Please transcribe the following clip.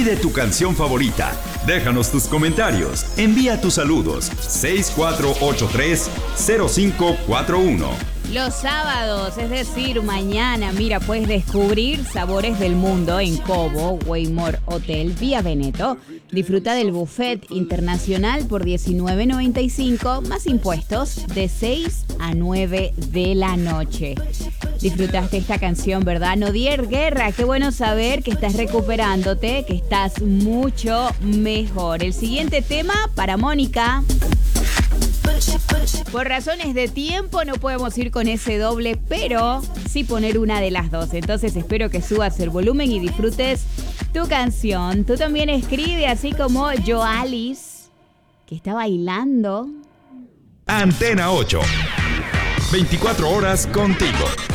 Pide tu canción favorita. Déjanos tus comentarios. Envía tus saludos. 6483-0541. Los sábados, es decir, mañana, mira, puedes descubrir sabores del mundo en Cobo Waymore Hotel Vía Veneto. Disfruta del buffet internacional por $19.95 más impuestos de 6 a 9 de la noche. Disfrutaste esta canción, ¿verdad? Nodier Guerra, qué bueno saber que estás recuperándote, que estás mucho mejor. El siguiente tema para Mónica. Por razones de tiempo no podemos ir con ese doble, pero sí poner una de las dos. Entonces espero que subas el volumen y disfrutes tu canción. Tú también escribe así como Joalis, que está bailando. Antena 8. 24 horas contigo.